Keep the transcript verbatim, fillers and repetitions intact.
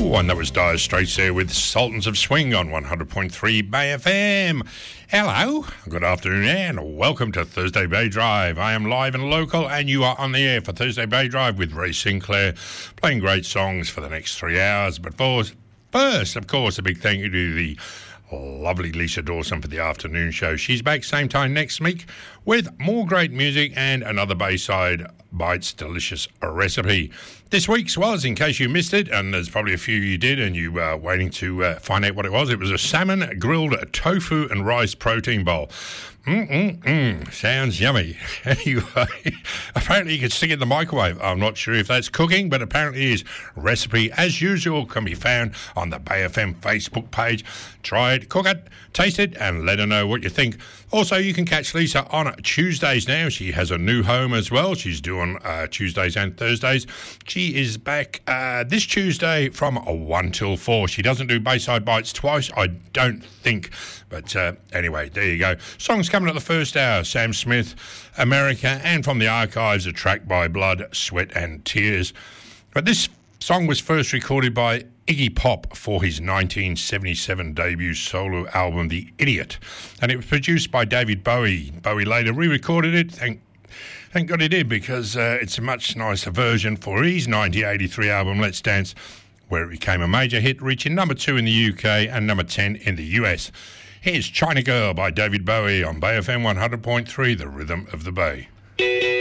Oh, and that was Dire Straits there with Sultans of Swing on one hundred point three Bay F M. Hello, good afternoon and welcome to Thursday Bay Drive. I am live and local and you are on the air for Thursday Bay Drive with Ray Sinclair, playing great songs for the next three hours. But first, first of course, a big thank you to the lovely Lisa Dawson for the afternoon show. She's back same time next week with more great music and another Bayside Bites delicious recipe. This week's was, in case you missed it, and there's probably a few you did and you were waiting to uh, find out what it was, it was a salmon grilled tofu and rice protein bowl. Mm-mm-mm, sounds yummy. Anyway, apparently you can stick it in the microwave. I'm not sure if that's cooking, but apparently it is. Recipe, as usual, can be found on the Bay F M Facebook page. Try it, cook it, taste it, and let her know what you think. Also, you can catch Lisa on Tuesdays now. She has a new home as well. She's doing uh, Tuesdays and Thursdays. She is back uh, this Tuesday from one till four. She doesn't do Bayside Bites twice, I don't think. But uh, anyway, there you go. Songs coming at the first hour. Sam Smith, America, and from the archives, A Track by Blood, Sweat and Tears. But this song was first recorded by Iggy Pop for his nineteen seventy-seven debut solo album, The Idiot. And it was produced by David Bowie. Bowie later re-recorded it. Thank Thank God he did, because uh, it's a much nicer version for his nineteen eighty-three album, Let's Dance, where it became a major hit, reaching number two in the U K and number ten in the U S. Here's China Girl by David Bowie on Bay F M one hundred point three, the rhythm of the Bay.